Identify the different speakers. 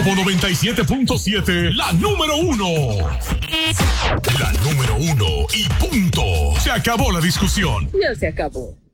Speaker 1: Globo 97.7, la número uno. La número uno y punto. Se acabó la discusión.
Speaker 2: Ya se acabó.